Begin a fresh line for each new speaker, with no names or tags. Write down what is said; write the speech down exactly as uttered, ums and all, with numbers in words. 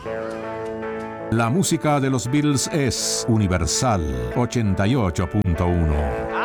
La música de los Beatles es Universal ochenta y ocho punto uno.